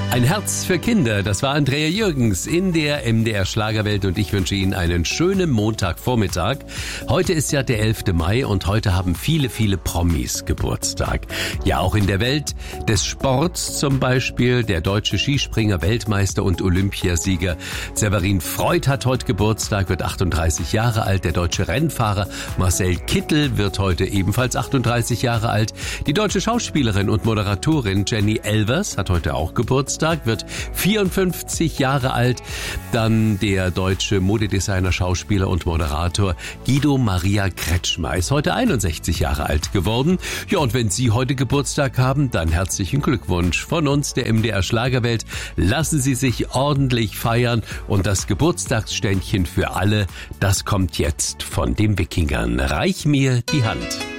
Ein Herz für Kinder, das war Andrea Jürgens in der MDR Schlagerwelt und ich wünsche Ihnen einen schönen Montagvormittag. Heute ist ja der 11. Mai und heute haben viele Promis Geburtstag. Ja, auch in der Welt des Sports zum Beispiel. Der deutsche Skispringer, Weltmeister und Olympiasieger Severin Freud hat heute Geburtstag, wird 38 Jahre alt. Der deutsche Rennfahrer Marcel Kittel wird heute ebenfalls 38 Jahre alt. Die deutsche Schauspielerin und Moderatorin Jenny Elvers hat heute auch Geburtstag, wird 54 Jahre alt. Dann der deutsche Modedesigner, Schauspieler und Moderator Guido Maria Kretschmer ist heute 61 Jahre alt geworden. Ja, und wenn Sie heute Geburtstag haben, dann herzlichen Glückwunsch von uns, der MDR Schlagerwelt. Lassen Sie sich ordentlich feiern und das Geburtstagsständchen für alle, das kommt jetzt von den Wikingern. Reich mir die Hand.